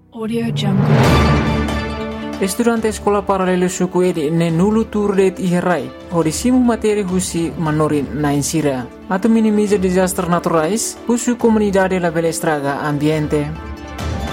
Audio Jungle. Estudante sekolah paralelo suku edi ne nulu turdet iherai odi simu materi husi manorin na insira atau minimiza disaster naturais husu comunidade la bela estraga ambiente.